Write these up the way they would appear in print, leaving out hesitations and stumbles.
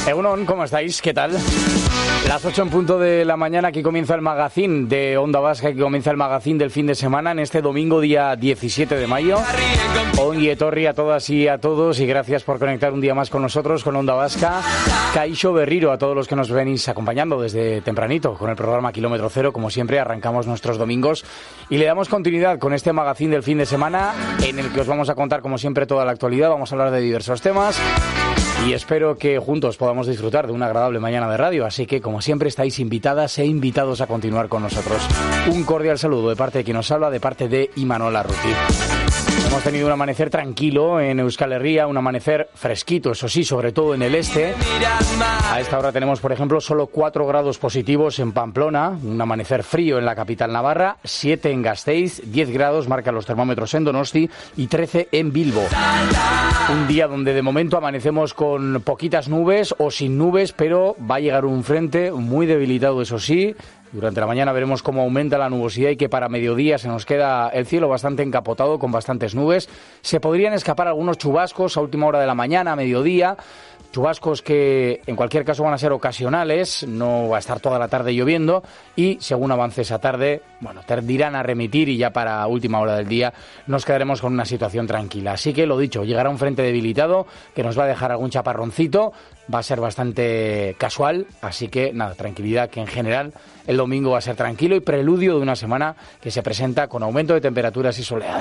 Egunon, ¿cómo estáis? ¿Qué tal? Las 8 en punto de la mañana, aquí comienza el magazín de Onda Vasca, aquí comienza el magazín del fin de semana en este domingo día 17 de mayo. Ongi etorri a todas y a todos y gracias por conectar un día más con nosotros, con Onda Vasca. Kaixo berriro a todos los que nos venís acompañando desde tempranito con el programa Kilómetro Cero. Como siempre, arrancamos nuestros domingos y le damos continuidad con este magazín del fin de semana en el que os vamos a contar, como siempre, toda la actualidad. Vamos a hablar de diversos temas y espero que juntos podamos disfrutar de una agradable mañana de radio. Así que, como siempre, estáis invitadas e invitados a continuar con nosotros. Un cordial saludo de parte de quien nos habla, de parte de Imanol Arruti. Hemos tenido un amanecer tranquilo en Euskal Herria, un amanecer fresquito, eso sí, sobre todo en el este. A esta hora tenemos, por ejemplo, solo 4 grados positivos en Pamplona, un amanecer frío en la capital navarra, 7 en Gasteiz, 10 grados marcan los termómetros en Donosti y 13 en Bilbo. Un día donde de momento amanecemos con poquitas nubes o sin nubes, pero va a llegar un frente muy debilitado, eso sí. Durante la mañana veremos cómo aumenta la nubosidad y que para mediodía se nos queda el cielo bastante encapotado con bastantes nubes. Se podrían escapar algunos chubascos a última hora de la mañana, a mediodía. Chubascos que en cualquier caso van a ser ocasionales, no va a estar toda la tarde lloviendo y según avance esa tarde, bueno, tendirán a remitir y ya para última hora del día nos quedaremos con una situación tranquila. Así que lo dicho, llegará un frente debilitado que nos va a dejar algún chaparroncito, va a ser bastante casual, así que nada, tranquilidad, que en general el domingo va a ser tranquilo y preludio de una semana que se presenta con aumento de temperaturas y soleada.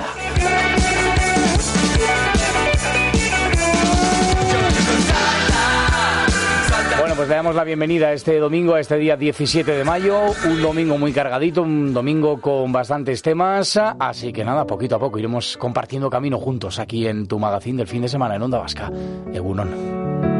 Bueno, pues le damos la bienvenida a este domingo, a este día 17 de mayo, un domingo muy cargadito, un domingo con bastantes temas, así que nada, poquito a poco iremos compartiendo camino juntos aquí en tu magazín del fin de semana en Onda Vasca. Egunon.